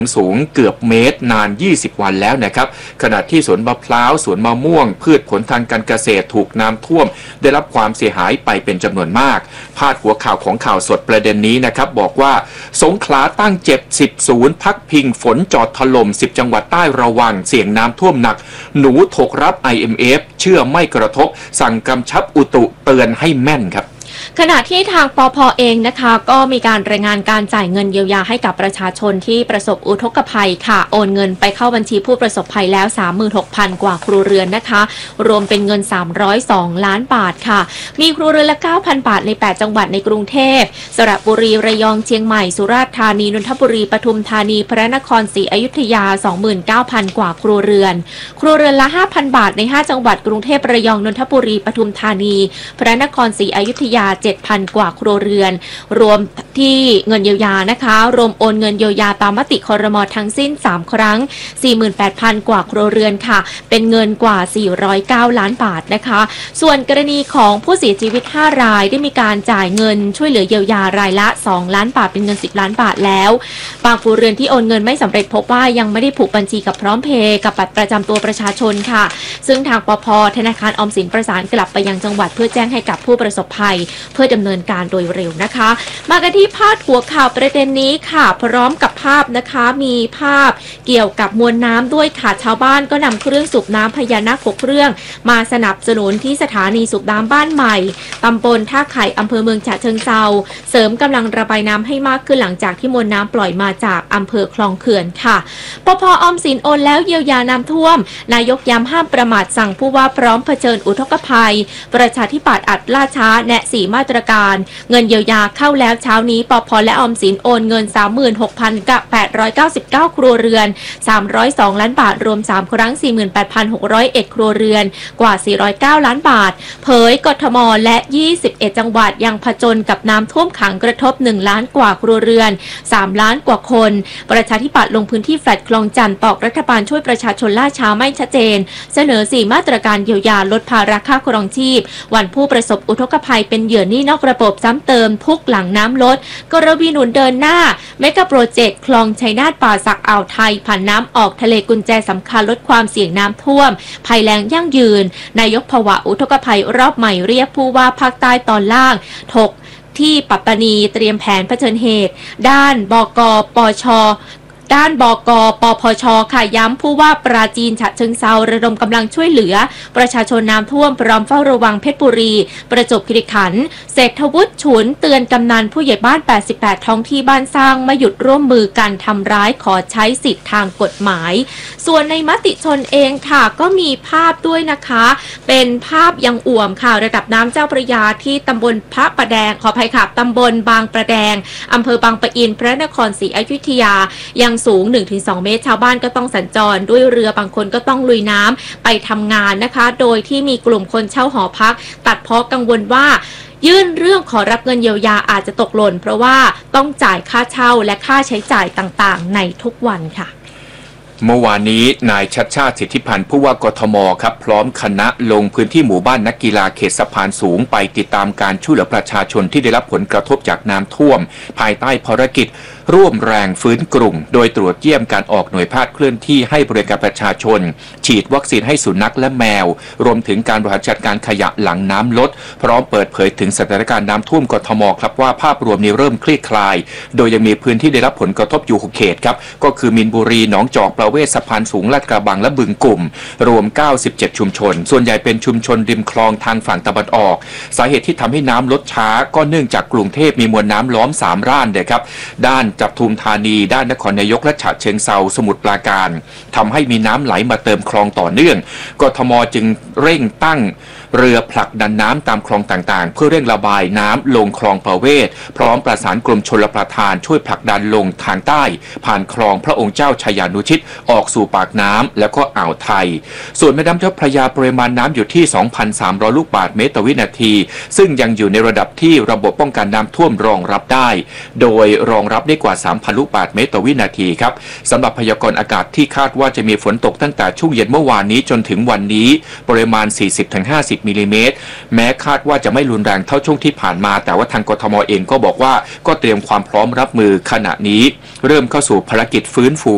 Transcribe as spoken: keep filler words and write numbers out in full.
สูงเกือบเมตรนานยี่สิบวันแล้วนะครับขณะที่สวนมะพร้าวสวนมะม่วงพืชผลทางการเกษตรถูกน้ำท่วมได้รับความเสียหายไปเป็นจำนวนมากพาดหัวข่าวของข่าวสดประเด็นนี้นะครับบอกว่าสงขลาตั้งเจ็บสิบศูนย์พักพิงฝนจอดถล่มสิบจังหวัดใต้ระวังเสี่ยงน้ำท่วมหนักหนูถกรับ ไอ เอ็ม เอฟ เชื่อไม่กระทบสั่งกำชับอุตุเตือนให้แม่นครับขณะที่ทางปภ.เองนะคะก็มีการรายงานการจ่ายเงินเยียวยาให้กับประชาชนที่ประสบอุทกภัยค่ะโอนเงินไปเข้าบัญชีผู้ประสบภัยแล้ว สามหมื่นหกพัน กว่าครัวเรือนนะคะรวมเป็นเงินสามร้อยสองล้านบาทค่ะมีครัวเรือนละ เก้าพัน บาทในแปดจังหวัดในกรุงเทพสระบุรีระยองเชียงใหม่สุราษฎร์ธานีนนทบุรีปทุมธานีพระนครศรีอยุธยา สองหมื่นเก้าพัน กว่าครัวเรือนครัวเรือนละ ห้าพัน บาทในห้าจังหวัดกรุงเทพระยองนนทบุรีปทุมธานีพระนครศรีอยุธยา เจ็ดพัน กว่าครัวเรือนรวมที่เงินเยียวยานะคะรวมโอนเงินเยียวยาตามมติครม.ทั้งสิ้นสามครั้ง สี่หมื่นแปดพัน กว่าครัวเรือนค่ะเป็นเงินกว่าสี่ร้อยเก้าล้านบาทนะคะส่วนกรณีของผู้เสียชีวิตห้ารายได้มีการจ่ายเงินช่วยเหลือเยียวยารายละสองล้านบาทเป็นเงินสิบล้านบาทแล้วบางครัวเรือนที่โอนเงินไม่สำเร็จพบว่ายังไม่ได้ผูกบัญชีกับพร้อมเพย์กับบัตรประจำตัวประชาชนค่ะซึ่งทางปภ.ธนาคารออมสินประสานกลับไปยังจังหวัดเพื่อแจ้งให้กับผู้ประสบภัยเพื่อดำเนินการโดยเร็วนะคะมากันที่พาดหัวข่าวประเด็นนี้ค่ะพร้อมกับภาพนะคะมีภาพเกี่ยวกับมวลน้ำด้วยค่ะชาวบ้านก็นำเครื่องสูบน้ำพญานาคหกเครื่องมาสนับสนุนที่สถานีสูบน้ำบ้านใหม่ตำบลท่าไข่อำเภอเมืองฉะเชิงเทราเสริมกำลังระบายน้ำให้มากขึ้นหลังจากที่มวลน้ำปล่อยมาจากอำเภอคลองเขื่อนค่ะปภ.ออมสินโอนแล้วเยียวยาน้ำท่วมนายกย้ำห้ามประมาทสั่งผู้ว่าพร้อมเผชิญอุทกภัยประชาธิปัตย์อัดล่าช้าแนะสี่มาตรการเงินเยียวยาเข้าแล้วเช้านี้ปภ.และออมสินโอนเงิน สามหมื่นหกพันแปดร้อยเก้าสิบเก้า ครัวเรือนสามร้อยสองล้านบาทรวมสามครั้ง สี่หมื่นแปดพันหกร้อยเอ็ด ครัวเรือนกว่าสี่ร้อยเก้าล้านบาทเผยกทม.และยี่สิบเอ็ดจังหวัดยังผจญกับน้ำท่วมขังกระทบหนึ่งล้านกว่าครัวเรือนสามล้านกว่าคนประชาธิปัตย์ลงพื้นที่แฟลตคลองจันทร์ตอกรัฐบาลช่วยประชาชนล่าช้าไม่ชัดเจนเสนอสี่มาตรการเยียวยาลดภาระค่าครองชีพวันผู้ประสบอุทกภัยเป็นเหยื่อหนี้นอกระบบซ้ำเติมทุกหลังน้ำลดกรวีหนุนเดินหน้าเมกะโปรเจกต์คลองชัยนาทป่าสักอ่าวไทยผ่านน้ำออกทะเลกุญแจสำคัญลดความเสี่ยงน้ำท่วมภัยแล้งยั่งยืนนายกภาวะอุทกภัยรอบใหม่เรียกผู้ว่าภาคใต้ตอนล่างถกที่ปัตตานีเตรียมแผนเผชิญเหตุด้านบก.ปช.ด้านบก.ปพช.ค่ะย้ำผู้ว่าปราจีนฉะเชิงเทราระดมกำลังช่วยเหลือประชาชนน้ำท่วมพร้อมเฝ้าระวังเพชรบุรีประจวบคีรีขันธ์เศรษฐวุฒิฉุนเตือนกำนันผู้ใหญ่บ้านแปดสิบแปดท้องที่บ้านสร้างไม่หยุดร่วมมือกันทำร้ายขอใช้สิทธิทางกฎหมายส่วนในมติชนเองค่ะก็มีภาพด้วยนะคะเป็นภาพยังอ่วมค่ะระดับน้ำเจ้าพระยาที่ตำบลพระประแดงขออภัยค่ะตำบลบางประแดงอำเภอบางปะอินพระนครศรีอยุธยายังสูง หนึ่งถึงสอง เมตรชาวบ้านก็ต้องสัญจรด้วยเรือบางคนก็ต้องลุยน้ำไปทำงานนะคะโดยที่มีกลุ่มคนเช่าหอพักตัดพ้อกังวลว่ายื่นเรื่องขอรับเงินเยียวยาอาจจะตกหล่นเพราะว่าต้องจ่ายค่าเช่าและค่าใช้จ่ายต่างๆในทุกวันค่ะเมื่อวานนี้นายชัชชาติสิทธิพันธ์ผู้ว่ากทมครับพร้อมคณะลงพื้นที่หมู่บ้านนักกีฬาเขตสะพานสูงไปติดตามการช่วยเหลือประชาชนที่ได้รับผลกระทบจากน้ำท่วมภายใต้ภารกิจร่วมแรงฟื้นกรุงโดยตรวจเยี่ยมการออกหน่วยแพทย์เคลื่อนที่ให้บริการประชาชนฉีดวัคซีนให้สุนัขและแมวรวมถึงการบริหารจัดการขยะหลังน้ำลดพร้อมเปิดเผยถึงสถานการณ์น้ำท่วมกทมครับว่าภาพรวมนี้เริ่มคลี่คลายโดยยังมีพื้นที่ได้รับผลกระทบอยู่หกเขตครับก็คือมีนบุรีหนองจอกประเวศสะพานสูงลาดกระบังและบึงกลุ่มรวมเก้าสิบเจ็ดชุมชนส่วนใหญ่เป็นชุมชนริมคลองทางฝั่งตะวันออกสาเหตุที่ทำให้น้ำลดช้าก็เนื่องจากกรุงเทพมีมวลน้ำล้อมสามด้านเลยครับด้านปทุมธานีด้านนครนายกและฉะเชิงเทราสมุทรปราการทำให้มีน้ำไหลมาเติมคลองต่อเนื่องกทมจึงเร่งตั้งเรือผลักดันน้ำตามคลองต่างๆเพื่อเร่งระบายน้ำลงคลองประเวศพร้อมประสานกรมชลประทานช่วยผลักดันลงทางใต้ผ่านคลองพระองค์เจ้าชัยานุชิตออกสู่ปากน้ำแล้วก็อ่าวไทยส่วนแม่น้ำเจ้าพระยาปริมาณน้ำอยู่ที่ สองพันสามร้อย ลูกบาศก์เมตรต่อวินาทีซึ่งยังอยู่ในระดับที่ระบบป้องกันน้ำท่วมรองรับได้โดยรองรับได้กว่า สามพัน ลูกบาศก์เมตรต่อวินาทีครับสำหรับพยากรณ์อากาศที่คาดว่าจะมีฝนตกตั้งแต่ช่วงเย็นเมื่อวานนี้จนถึงวันนี้ปริมาณ สี่สิบถึงห้าสิบ มิลลิเมตรแม้คาดว่าจะไม่รุนแรงเท่าช่วงที่ผ่านมาแต่ว่าทางกทมเองก็บอกว่าก็เตรียมความพร้อมรับมือขณะนี้เริ่มเข้าสู่ภารกิจฟื้นฟู